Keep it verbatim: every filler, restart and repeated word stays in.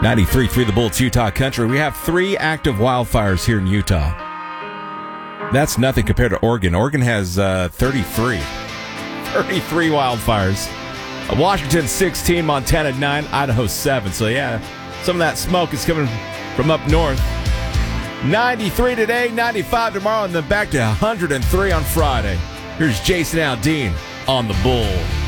ninety-three point three The Bull, it's Utah Country. We have three active wildfires here in Utah. That's nothing compared to Oregon. Oregon has uh, thirty-three. thirty-three wildfires. Uh, Washington sixteen, Montana nine, Idaho seven. So yeah, some of that smoke is coming from up north. ninety-three today, ninety-five tomorrow, and then back to one hundred three on Friday. Here's Jason Aldean on The Bull.